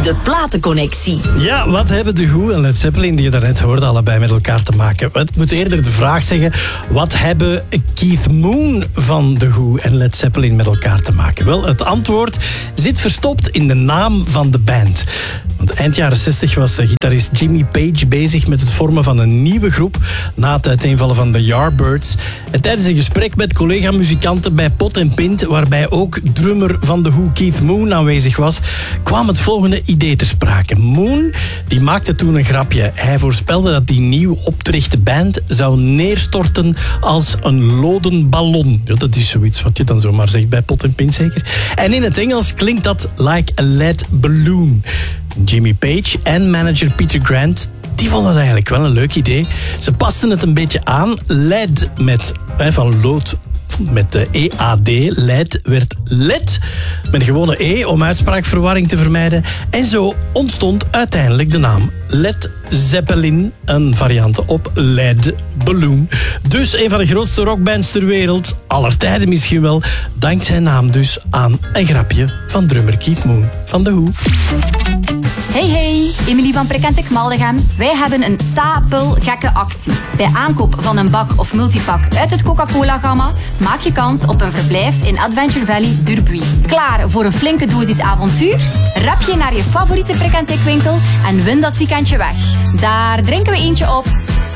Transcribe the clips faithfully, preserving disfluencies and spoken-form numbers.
De platenconnectie. Ja, wat hebben de Who en Led Zeppelin, die je daarnet hoorde, allebei met elkaar te maken? Het moet eerder de vraag zeggen, wat hebben Keith Moon van de Who en Led Zeppelin met elkaar te maken? Wel, het antwoord zit verstopt in de naam van de band. Want eind jaren zestig was gitarist Jimmy Page bezig met het vormen van een nieuwe groep na het uiteenvallen van de Yardbirds. En tijdens een gesprek met collega-muzikanten bij Pot en Pint, waarbij ook drummer van de Who Keith Moon aanwezig was, kwam het volgende idee ter sprake. Moon die maakte toen een grapje. Hij voorspelde dat die nieuw opgerichte band zou neerstorten als een loden ballon. Ja, dat is zoiets wat je dan zomaar zegt bij Pot en Pint zeker. En in het Engels klinkt dat like a lead balloon. Jimmy Page en manager Peter Grant, die vonden het eigenlijk wel een leuk idee. Ze pasten het een beetje aan. Lead met, van lood met de E A D, lead, werd led met een gewone E om uitspraakverwarring te vermijden. En zo ontstond uiteindelijk de naam Led Zeppelin, een variant op Led Balloon. Dus een van de grootste rockbands ter wereld, aller tijden misschien wel, dankt zijn naam dus aan een grapje van drummer Keith Moon van The Who. Hey hey, Emilie van Prekentek Maldegem. Wij hebben een stapel gekke actie. Bij aankoop van een bak of multipak uit het Coca-Cola-gamma maak je kans op een verblijf in Adventure Valley Durbuy. Klaar voor een flinke dosis avontuur? Rap je naar je favoriete Prekentek winkel en win dat weekendje weg. Daar drinken we eentje op.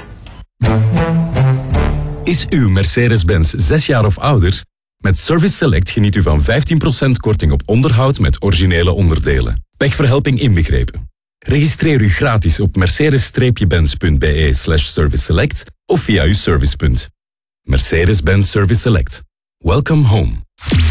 Is uw Mercedes-Benz zes jaar of ouder? Met Service Select geniet u van vijftien procent korting op onderhoud met originele onderdelen. Pechverhelping inbegrepen. Registreer u gratis op mercedes-benz.be slash service select of via uw servicepunt. Mercedes-Benz Service Select. Welcome home.